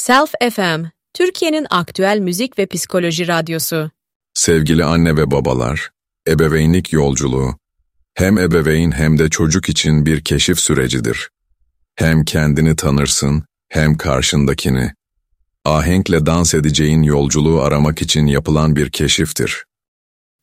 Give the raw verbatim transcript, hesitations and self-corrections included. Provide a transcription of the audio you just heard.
Self F M, Türkiye'nin aktüel müzik ve psikoloji radyosu. Sevgili anne ve babalar, ebeveynlik yolculuğu, hem ebeveyn hem de çocuk için bir keşif sürecidir. Hem kendini tanırsın, hem karşındakini. Ahenkle dans edeceğin yolculuğu aramak için yapılan bir keşiftir.